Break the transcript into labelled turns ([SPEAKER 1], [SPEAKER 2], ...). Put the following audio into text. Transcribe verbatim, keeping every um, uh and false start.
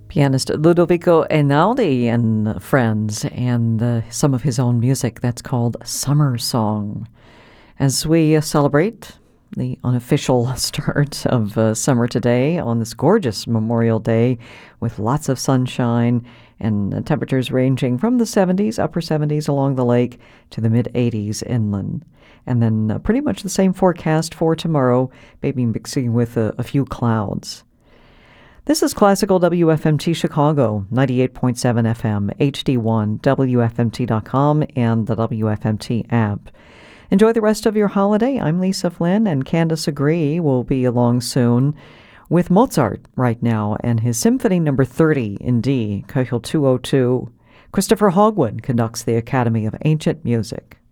[SPEAKER 1] Pianist Ludovico Einaudi and friends, and uh, some of his own music that's called Summer Song. As we uh, celebrate the unofficial start of uh, summer today on this gorgeous Memorial Day with lots of sunshine and uh, temperatures ranging from the seventies, upper seventies along the lake to the mid eighties inland. And then uh, pretty much the same forecast for tomorrow, maybe mixing with a, a few clouds. This is Classical W F M T Chicago, ninety-eight point seven F M, H D one, W F M T dot com, and the W F M T app. Enjoy the rest of your holiday. I'm Lisa Flynn, and Candace Agree will be along soon with Mozart right now and his Symphony Number thirty in D, Köchel two oh two. Christopher Hogwood conducts the Academy of Ancient Music.